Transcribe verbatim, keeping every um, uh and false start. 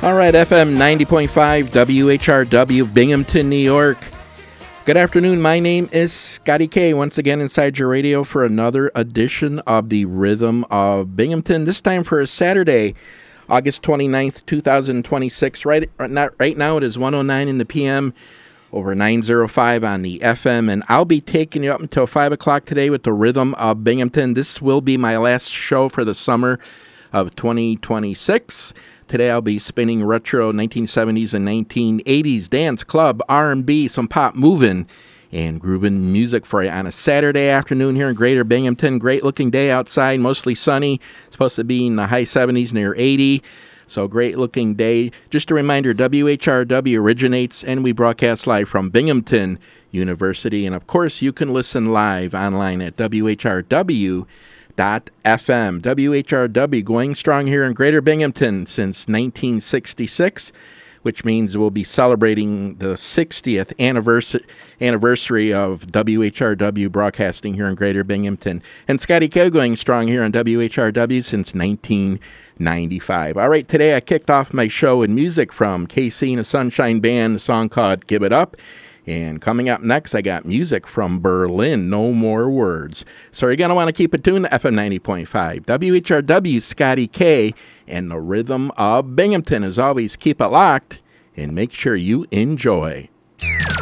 All right, F M ninety point five, W H R W, Binghamton, New York. Good afternoon. My name is Scotty K. Once again inside your radio for another edition of the Rhythm of Binghamton. This time for a Saturday, August twenty-ninth, twenty twenty-six. Right, not, right now it is one oh nine in the P M, over nine oh five on the F M, and I'll be taking you up until five o'clock today with the Rhythm of Binghamton. This will be my last show for the summer of twenty twenty-six. Today I'll be spinning retro nineteen seventies and nineteen eighties dance, club, R and B, some pop moving, and grooving music for you on a Saturday afternoon here in Greater Binghamton. Great looking day outside, mostly sunny. It's supposed to be in the high seventies, near eighty. So great looking day. Just a reminder, W H R W originates and we broadcast live from Binghamton University. And of course, you can listen live online at W H R W dot F M. W H R W going strong here in Greater Binghamton since nineteen sixty-six, which means we'll be celebrating the sixtieth anniversary anniversary of W H R W broadcasting here in Greater Binghamton. And Scotty K going strong here on W H R W since nineteen ninety-five. All right, today I kicked off my show with music from K C and the Sunshine Band, a song called Give It Up. And coming up next, I got music from Berlin, No More Words. So you're going to want to keep it tuned to F M ninety point five. W H R W, Scotty K, and the Rhythm of Binghamton. As always, keep it locked and make sure you enjoy.